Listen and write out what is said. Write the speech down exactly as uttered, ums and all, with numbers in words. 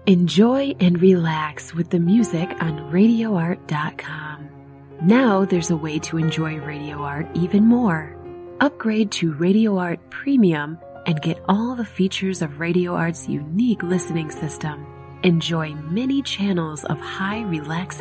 Enjoy and relax with the music on radio art dot com. Now there's a way to enjoy Radio Art even more. Upgrade to Radio Art Premium and get all the features of Radio Art's unique listening system. Enjoy many channels of high relaxing